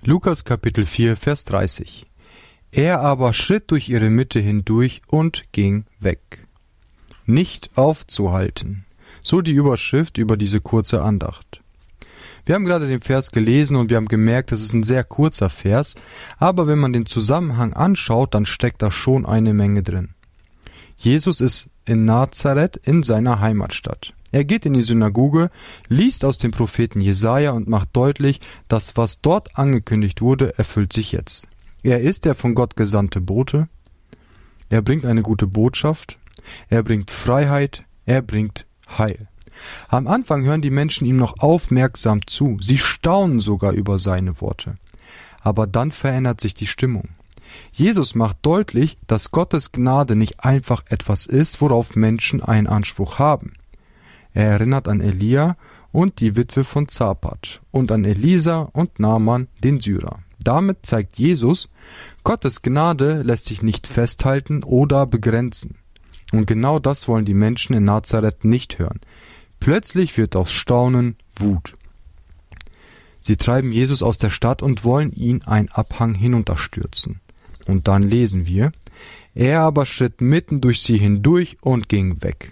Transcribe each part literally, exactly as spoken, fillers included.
Lukas Kapitel vier, Vers dreißig. Er aber schritt durch ihre Mitte hindurch und ging weg. Nicht aufzuhalten. So die Überschrift über diese kurze Andacht. Wir haben gerade den Vers gelesen und wir haben gemerkt, es ist ein sehr kurzer Vers, aber wenn man den Zusammenhang anschaut, dann steckt da schon eine Menge drin. Jesus ist in Nazareth in seiner Heimatstadt. Er geht in die Synagoge, liest aus dem Propheten Jesaja und macht deutlich, dass was dort angekündigt wurde, erfüllt sich jetzt. Er ist der von Gott gesandte Bote. Er bringt eine gute Botschaft. Er bringt Freiheit. Er bringt Heil. Am Anfang hören die Menschen ihm noch aufmerksam zu. Sie staunen sogar über seine Worte. Aber dann verändert sich die Stimmung. Jesus macht deutlich, dass Gottes Gnade nicht einfach etwas ist, worauf Menschen einen Anspruch haben. Er erinnert an Elia und die Witwe von Zapat und an Elisa und Naaman, den Syrer. Damit zeigt Jesus, Gottes Gnade lässt sich nicht festhalten oder begrenzen. Und genau das wollen die Menschen in Nazareth nicht hören. Plötzlich wird aus Staunen Wut. Sie treiben Jesus aus der Stadt und wollen ihn einen Abhang hinunterstürzen. Und dann lesen wir, er aber schritt mitten durch sie hindurch und ging weg.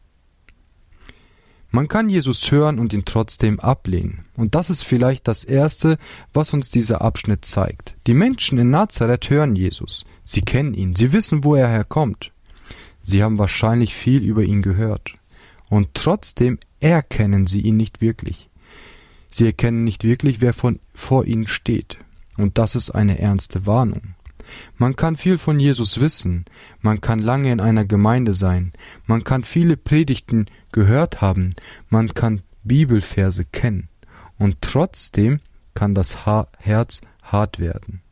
Man kann Jesus hören und ihn trotzdem ablehnen. Und das ist vielleicht das Erste, was uns dieser Abschnitt zeigt. Die Menschen in Nazareth hören Jesus. Sie kennen ihn, sie wissen, wo er herkommt. Sie haben wahrscheinlich viel über ihn gehört. Und trotzdem erkennen sie ihn nicht wirklich. Sie erkennen nicht wirklich, wer von, vor ihnen steht. Und das ist eine ernste Warnung. Man kann viel von Jesus wissen, man kann lange in einer Gemeinde sein, man kann viele Predigten gehört haben, man kann Bibelverse kennen und trotzdem kann das ha- Herz hart werden.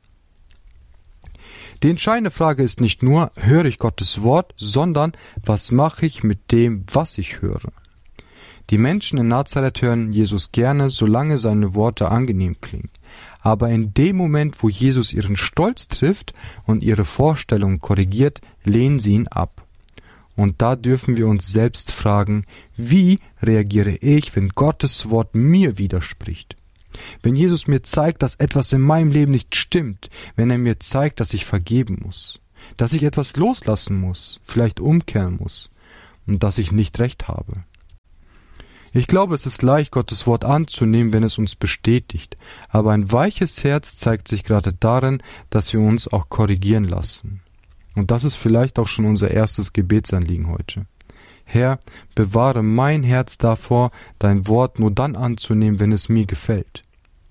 Die entscheidende Frage ist nicht nur, höre ich Gottes Wort, sondern was mache ich mit dem, was ich höre? Die Menschen in Nazareth hören Jesus gerne, solange seine Worte angenehm klingen. Aber in dem Moment, wo Jesus ihren Stolz trifft und ihre Vorstellungen korrigiert, lehnen sie ihn ab. Und da dürfen wir uns selbst fragen, wie reagiere ich, wenn Gottes Wort mir widerspricht? Wenn Jesus mir zeigt, dass etwas in meinem Leben nicht stimmt, wenn er mir zeigt, dass ich vergeben muss, dass ich etwas loslassen muss, vielleicht umkehren muss und dass ich nicht recht habe. Ich glaube, es ist leicht, Gottes Wort anzunehmen, wenn es uns bestätigt, aber ein weiches Herz zeigt sich gerade darin, dass wir uns auch korrigieren lassen. Und das ist vielleicht auch schon unser erstes Gebetsanliegen heute. Herr, bewahre mein Herz davor, dein Wort nur dann anzunehmen, wenn es mir gefällt.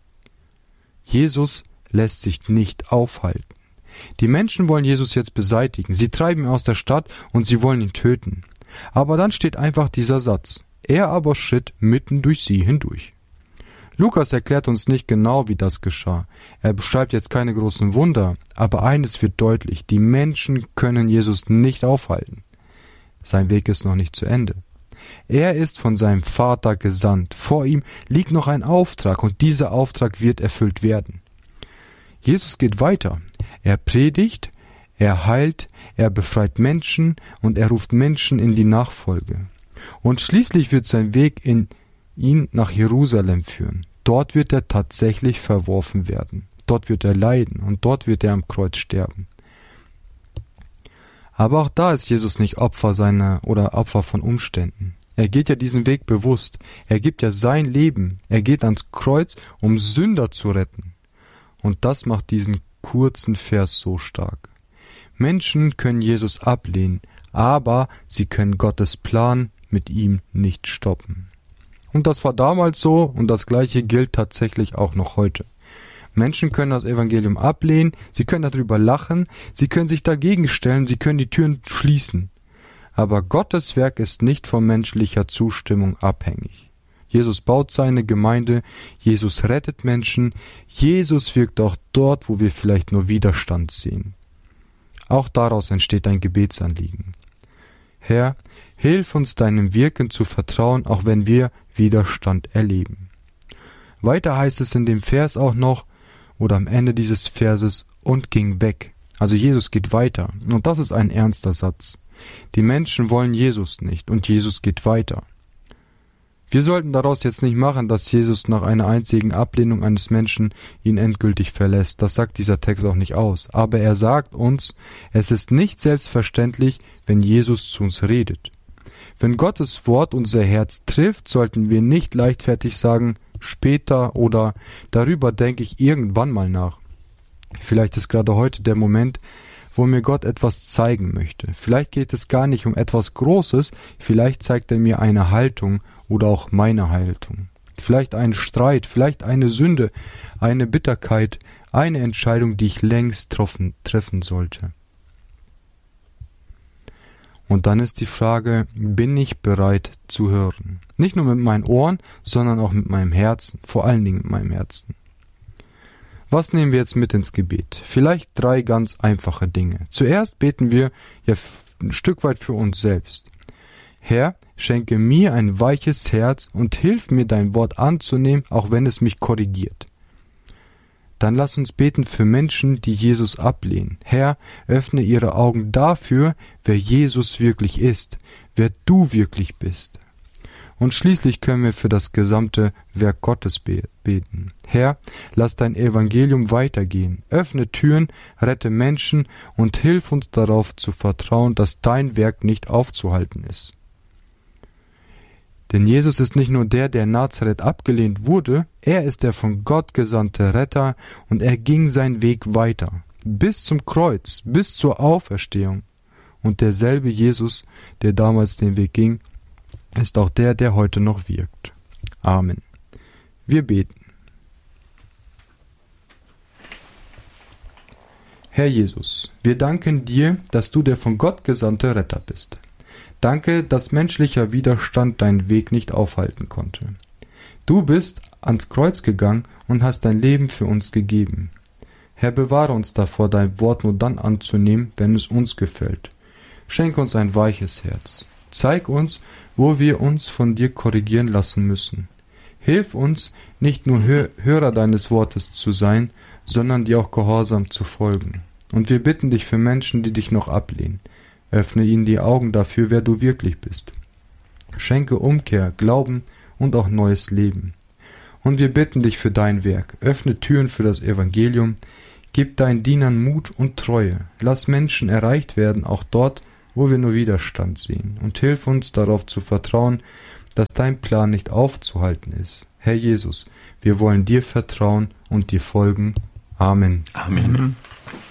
Jesus lässt sich nicht aufhalten. Die Menschen wollen Jesus jetzt beseitigen, sie treiben ihn aus der Stadt und sie wollen ihn töten. Aber dann steht einfach dieser Satz: Er aber schritt mitten durch sie hindurch. Lukas erklärt uns nicht genau, wie das geschah. Er beschreibt jetzt keine großen Wunder, aber eines wird deutlich: Die Menschen können Jesus nicht aufhalten. Sein Weg ist noch nicht zu Ende. Er ist von seinem Vater gesandt. Vor ihm liegt noch ein Auftrag und dieser Auftrag wird erfüllt werden. Jesus geht weiter. Er predigt, er heilt, er befreit Menschen und er ruft Menschen in die Nachfolge. Und schließlich wird sein Weg in ihn nach Jerusalem führen. Dort wird er tatsächlich verworfen werden. Dort wird er leiden und dort wird er am Kreuz sterben. Aber auch da ist Jesus nicht Opfer seiner oder Opfer von Umständen. Er geht ja diesen Weg bewusst. Er gibt ja sein Leben. Er geht ans Kreuz, um Sünder zu retten. Und das macht diesen kurzen Vers so stark. Menschen können Jesus ablehnen, aber sie können Gottes Plan mit ihm nicht stoppen. Und das war damals so und das Gleiche gilt tatsächlich auch noch heute. Menschen können das Evangelium ablehnen, sie können darüber lachen, sie können sich dagegen stellen, sie können die Türen schließen. Aber Gottes Werk ist nicht von menschlicher Zustimmung abhängig. Jesus baut seine Gemeinde, Jesus rettet Menschen, Jesus wirkt auch dort, wo wir vielleicht nur Widerstand sehen. Auch daraus entsteht ein Gebetsanliegen. Herr, hilf uns deinem Wirken zu vertrauen, auch wenn wir Widerstand erleben. Weiter heißt es in dem Vers auch noch, oder am Ende dieses Verses, und ging weg. Also Jesus geht weiter. Und das ist ein ernster Satz. Die Menschen wollen Jesus nicht und Jesus geht weiter. Wir sollten daraus jetzt nicht machen, dass Jesus nach einer einzigen Ablehnung eines Menschen ihn endgültig verlässt. Das sagt dieser Text auch nicht aus. Aber er sagt uns, es ist nicht selbstverständlich, wenn Jesus zu uns redet. Wenn Gottes Wort unser Herz trifft, sollten wir nicht leichtfertig sagen, später oder darüber denke ich irgendwann mal nach. Vielleicht ist gerade heute der Moment, wo mir Gott etwas zeigen möchte. Vielleicht geht es gar nicht um etwas Großes, vielleicht zeigt er mir eine Haltung oder auch meine Haltung. Vielleicht einen Streit, vielleicht eine Sünde, eine Bitterkeit, eine Entscheidung, die ich längst treffen, treffen sollte. Und dann ist die Frage, bin ich bereit zu hören? Nicht nur mit meinen Ohren, sondern auch mit meinem Herzen, vor allen Dingen mit meinem Herzen. Was nehmen wir jetzt mit ins Gebet? Vielleicht drei ganz einfache Dinge. Zuerst beten wir ja ein Stück weit für uns selbst. Herr, schenke mir ein weiches Herz und hilf mir, dein Wort anzunehmen, auch wenn es mich korrigiert. Dann lass uns beten für Menschen, die Jesus ablehnen. Herr, öffne ihre Augen dafür, wer Jesus wirklich ist, wer du wirklich bist. Und schließlich können wir für das gesamte Werk Gottes beten. Herr, lass dein Evangelium weitergehen. Öffne Türen, rette Menschen und hilf uns darauf zu vertrauen, dass dein Werk nicht aufzuhalten ist. Denn Jesus ist nicht nur der, der in Nazareth abgelehnt wurde, er ist der von Gott gesandte Retter und er ging seinen Weg weiter, bis zum Kreuz, bis zur Auferstehung. Und derselbe Jesus, der damals den Weg ging, ist auch der, der heute noch wirkt. Amen. Wir beten. Herr Jesus, wir danken dir, dass du der von Gott gesandte Retter bist. Danke, dass menschlicher Widerstand deinen Weg nicht aufhalten konnte. Du bist ans Kreuz gegangen und hast dein Leben für uns gegeben. Herr, bewahre uns davor, dein Wort nur dann anzunehmen, wenn es uns gefällt. Schenk uns ein weiches Herz. Zeig uns, wo wir uns von dir korrigieren lassen müssen. Hilf uns, nicht nur Hör- Hörer deines Wortes zu sein, sondern dir auch gehorsam zu folgen. Und wir bitten dich für Menschen, die dich noch ablehnen. Öffne ihnen die Augen dafür, wer du wirklich bist. Schenke Umkehr, Glauben und auch neues Leben. Und wir bitten dich für dein Werk. Öffne Türen für das Evangelium. Gib deinen Dienern Mut und Treue. Lass Menschen erreicht werden, auch dort, wo wir nur Widerstand sehen. Und hilf uns darauf zu vertrauen, dass dein Plan nicht aufzuhalten ist. Herr Jesus, wir wollen dir vertrauen und dir folgen. Amen. Amen.